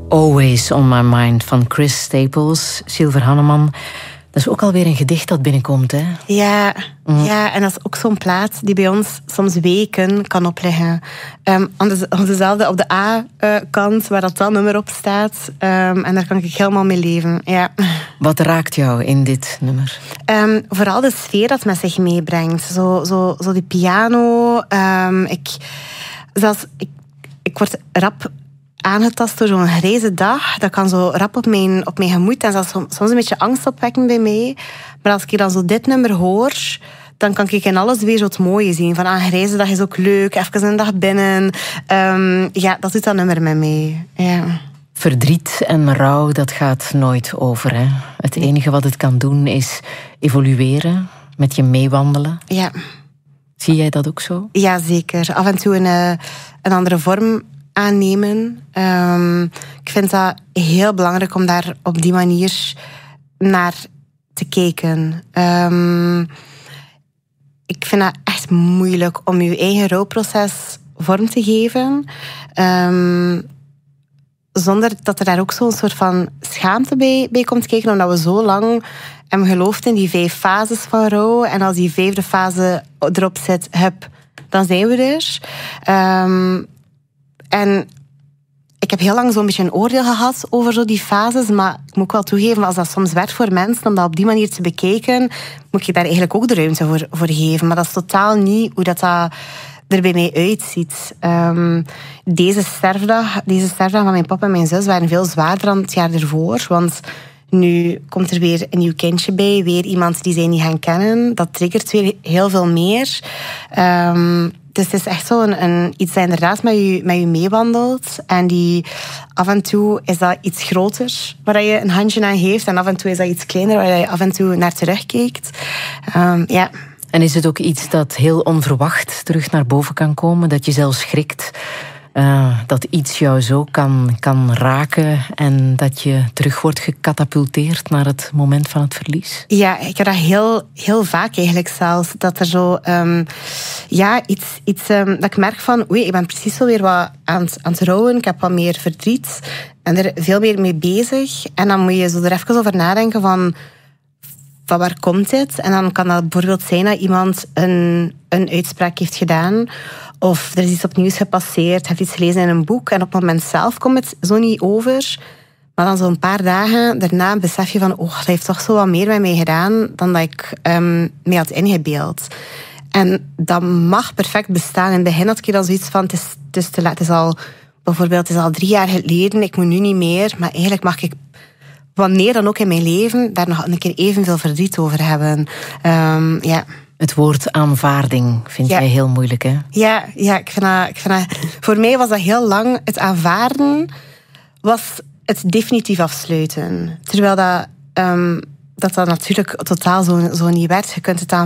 Always on my mind van Chris Staples, Silver Hanneman. Dat is ook alweer een gedicht dat binnenkomt, hè? Ja, ja, en dat is ook zo'n plaat die bij ons soms weken kan opleggen. Op dezelfde, op de A-kant, waar dat nummer op staat. En daar kan ik helemaal mee leven, ja. Wat raakt jou in dit nummer? Vooral de sfeer dat met zich meebrengt. Zo die piano. Ik word rap aangetast door zo'n grijze dag. Dat kan zo rap op mijn gemoed. En dat is soms een beetje angstopwekkend bij mij. Maar als ik dan zo dit nummer hoor, dan kan ik in alles weer zo het mooie zien. Van een grijze dag is ook leuk. Even een dag binnen. Ja, dat doet dat nummer met mij. Ja. Verdriet en rouw, dat gaat nooit over, hè? Het enige wat het kan doen is evolueren, met je meewandelen. Ja. Zie jij dat ook zo? Ja, zeker. Af en toe een andere vorm aannemen. Ik vind dat heel belangrijk om daar op die manier naar te kijken. Ik vind dat echt moeilijk om je eigen rouwproces vorm te geven. Zonder dat er daar ook zo'n soort van schaamte bij komt kijken, omdat we zo lang hebben geloofd in die 5 fases van rouw. En als die 5e fase erop zit, dan zijn we er. En ik heb heel lang zo'n beetje een oordeel gehad over zo die fases, maar ik moet ook wel toegeven, als dat soms werkt voor mensen, om dat op die manier te bekijken, moet je daar eigenlijk ook de ruimte voor geven. Maar dat is totaal niet hoe dat er bij mij uitziet. Deze sterfdag van mijn papa en mijn zus waren veel zwaarder dan het jaar ervoor, want nu komt er weer een nieuw kindje bij, weer iemand die zij niet gaan kennen. Dat triggert weer heel veel meer. Dus het is echt zo iets dat inderdaad met je meewandelt. En die af en toe is dat iets groter waar je een handje aan geeft. En af en toe is dat iets kleiner waar je af en toe naar terugkijkt. Ja. En is het ook iets dat heel onverwacht terug naar boven kan komen? Dat je zelfs schrikt dat iets jou zo kan raken en dat je terug wordt gecatapulteerd naar het moment van het verlies? Ja, ik heb dat heel vaak eigenlijk zelfs. Dat er zo iets dat ik merk van oei, ik ben precies zo weer wat aan het rouwen. Ik heb wat meer verdriet en er veel meer mee bezig. En dan moet je zo er even over nadenken van waar komt dit? En dan kan dat bijvoorbeeld zijn dat iemand een uitspraak heeft gedaan. Of er is iets opnieuw gepasseerd, heeft iets gelezen in een boek. En op het moment zelf komt het zo niet over. Maar dan zo'n paar dagen daarna besef je van dat heeft toch zo wat meer met mij gedaan dan dat ik mij had ingebeeld. En dat mag perfect bestaan. In het begin had ik dan zoiets van, het is te laat. Het is al 3 jaar geleden, ik moet nu niet meer. Maar eigenlijk mag ik, wanneer dan ook in mijn leven, daar nog een keer evenveel verdriet over hebben. Ja. Het woord aanvaarding vind jij heel moeilijk, hè? Ja, ik vind dat... Voor mij was dat heel lang... Het aanvaarden was het definitief afsluiten. Terwijl dat natuurlijk totaal zo niet werd. Je kunt het